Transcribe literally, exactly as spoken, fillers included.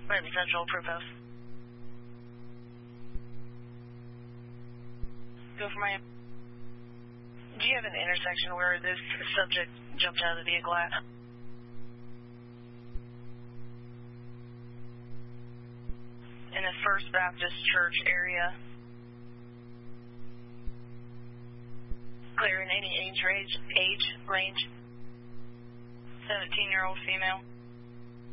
Brighton Central, Proof House. Go for my... Do you have an intersection where this subject jumped out of the vehicle at? In the First Baptist Church area. Clear in any age range, age range. seventeen-year-old female.